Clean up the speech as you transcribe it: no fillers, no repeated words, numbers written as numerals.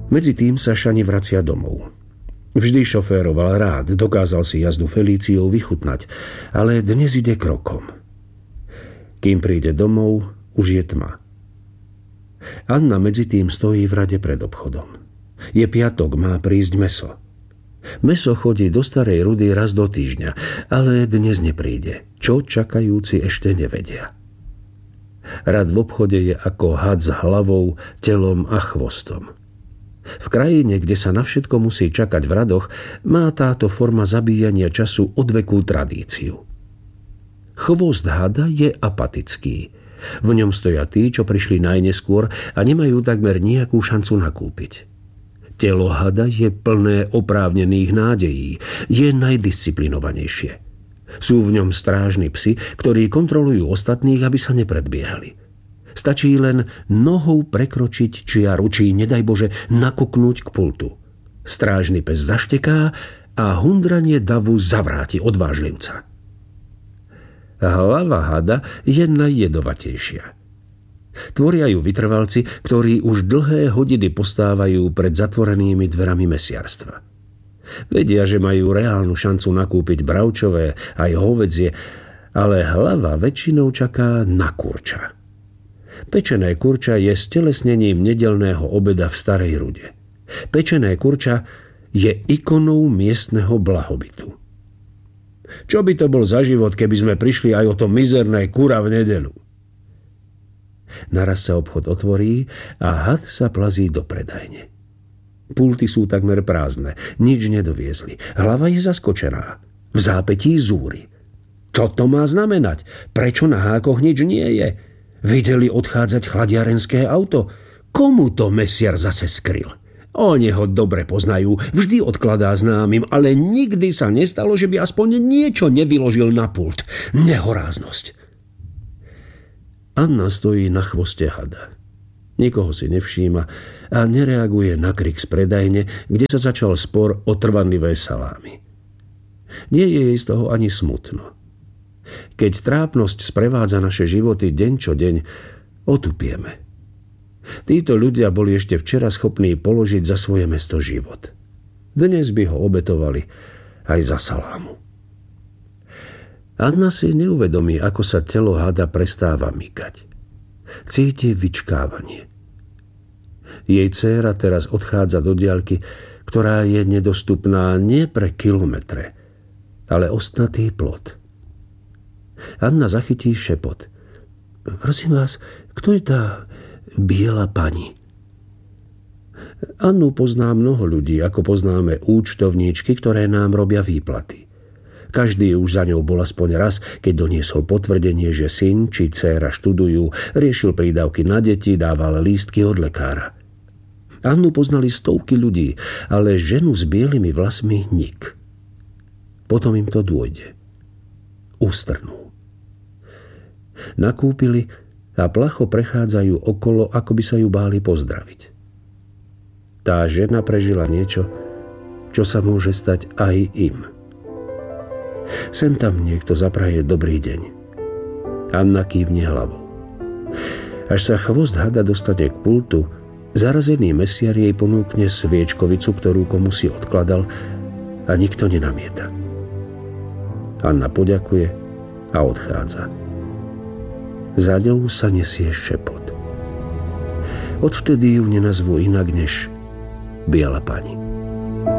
Medzitým sa Šani vracia domov. Vždy šoféroval rád, dokázal si jazdu Felíciou vychutnať, ale dnes ide krokom. Kým príde domov, už je tma. Anna medzitým stojí v rade pred obchodom. Je piatok, má prísť mäso. Mäso chodí do Starej Rudy raz do týždňa, ale dnes nepríde, čo čakajúci ešte nevedia. Rad v obchode je ako had s hlavou, telom a chvostom. V krajine, kde sa na všetko musí čakať v radoch, má táto forma zabíjania času odvekú tradíciu. Chvost hada je apatický. V ňom stoja tí, čo prišli najneskôr a nemajú takmer nejakú šancu nakúpiť. Telo hada je plné oprávnených nádejí, je najdisciplinovanejšie. Sú v ňom strážni psi, ktorí kontrolujú ostatných, aby sa nepredbiehali. Stačí len nohou prekročiť čiaru, či nedaj Bože nakuknúť k pultu. Strážny pes zašteká a hundranie davu zavráti odvážlivca. Hlava hada je najjedovatejšia. Tvoria ju vytrvalci, ktorí už dlhé hodiny postávajú pred zatvorenými dverami mesiarstva. Vedia, že majú reálnu šancu nakúpiť bravčové aj hovädzie, ale hlava väčšinou čaká na kurča. Pečené kurča je stelesnením nedeľného obeda v Starej Rude. Pečené kurča je ikonou miestneho blahobytu. Čo by to bol za život, keby sme prišli aj o to mizerné kura v nedeľu? Naraz sa obchod otvorí a had sa plazí do predajne. Pulty sú takmer prázdne, nič nedoviezli. Hlava je zaskočená. V zápätí zúri. Čo to má znamenať? Prečo na hákoch nič nie je? Videli odchádzať chladiarenské auto? Komu to mesiar zase skryl? Oni ho dobre poznajú, vždy odkladá známym, ale nikdy sa nestalo, že by aspoň niečo nevyložil na pult. Nehoráznosť. Anna stojí na chvoste hada. Nikoho si nevšíma a nereaguje na krik z predajne, kde sa začal spor o trvanlivé salámy. Nie je jej z toho ani smutno. Keď trápnosť sprevádza naše životy deň čo deň, otupieme. Títo ľudia boli ešte včera schopní položiť za svoje mesto život. Dnes by ho obetovali aj za salámu. Anna si neuvedomí, ako sa telo hada prestáva mykať. Cíti vyčkávanie. Jej dcéra teraz odchádza do diaľky, ktorá je nedostupná nie pre kilometre, ale ostnatý plot. Anna zachytí šepot. Prosím vás, kto je tá biela pani? Annu pozná mnoho ľudí, ako poznáme účtovníčky, ktoré nám robia výplaty. Každý už za ňou bol aspoň raz, keď doniesol potvrdenie, že syn či dcéra študujú, riešil prídavky na deti, dával lístky od lekára. Annu poznali stovky ľudí, ale ženu s bielými vlasmi nik. Potom im to dôjde. Ustrnú. Nakúpili a placho prechádzajú okolo, ako by sa ju báli pozdraviť. Tá žena prežila niečo, čo sa môže stať aj im. Sem tam niekto zapraje dobrý deň. Anna kývne hlavou. Až sa chvost hada dostane k pultu, zarazený mesiar jej ponúkne sviečkovicu, ktorú komusi odkladal, a nikto nenamieta. Anna poďakuje a odchádza. Za ňou sa nesie šepot. Odvtedy ju nenazvú inak než biela pani.